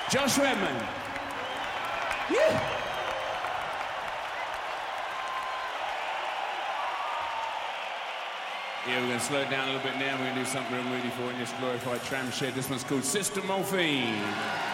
Josh Redman. Yeah. Yeah, we're going to slow it down a little bit now. We're going to do something real moody for you in this glorified tram shed. This one's called Sister Morphine.